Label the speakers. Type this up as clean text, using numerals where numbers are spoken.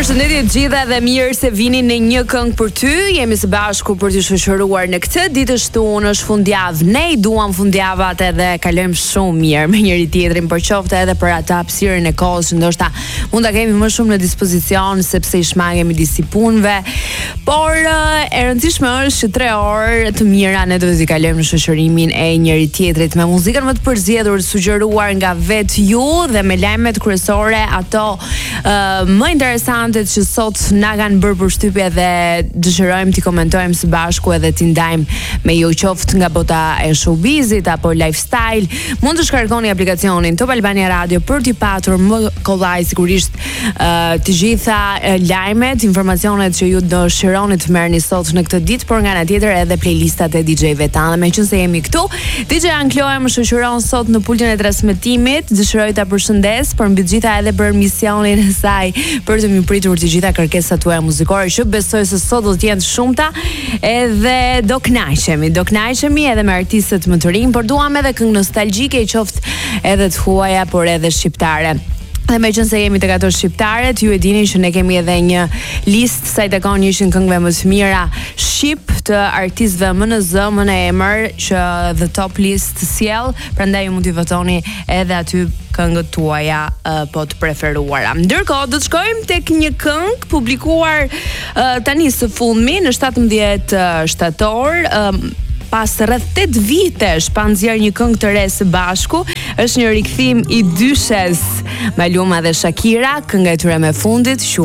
Speaker 1: Përshëndetje të gjitha dhe mirë se vini në një këngë për ty. Jemi së bashku për të shoqëruar në këtë ditë shtunë, është fundjavë. Ne i duam fundjavat edhe kalojmë shumë mirë me njëri tjetrin, por qoftë edhe për atë hapësirën e kohës që ndoshta mund ta kemi më shumë në dispozicion sepse i shmangemi disi punëve. Por e rëndësishme është që 3 orë të mira ne do t'i kalojmë në shoqërimin e njëri tjetrit me muzikën më të përzgjedhur, sugjeruar nga vetë ju dhe me lajmet kryesore, ato më interesante që sot na kanë bërë përshtypje dhe dëshirojmë t'i komentojmë së bashku edhe t'i ndajmë me ju, qoftë nga bota e showbizit apo lifestyle. Mund të shkarkoni aplikacionin Top Albania Radio për t'i patur më kollaj sigurisht të gjitha lajmet, informacionet që ju dëshironi të merrni sot në këtë ditë, por nga ana tjetër edhe playlistat e DJ-ve tanë. Meqense jemi këtu, DJ Ankloja më shoqëron sot në pultin e transmetimit. Dëshiroj ta përshëndes, por mbi të gjitha edhe për misionin e saj për të më pritur të gjitha kërkesat tuaja muzikore, që besoj se sot do të jenë shumëta, edhe do kënaqemi edhe me artistët më të rinj, por duam edhe këngë nostalgjike, qoftë edhe të huaja, por edhe shqiptare. Dhe me qënë se jemi të ato shqiptaret, ju e dini që ne kemi edhe një listë sa i takon një ishin këngëve më të mira shqip të artistëve më në zë, më në emër, që the top list sjell, prandaj ju mund t'i votoni edhe aty këngët tuaja po të preferuara. Ndërkohë do të shkojmë tek një këngë publikuar tani së fundmi në 17 shtator, pas rreth 8 vitesh pa nxjerr një këngë të re së bashku. Është një rikthim i dyshes Maluma dhe Shakira, kënga e tyre me fundit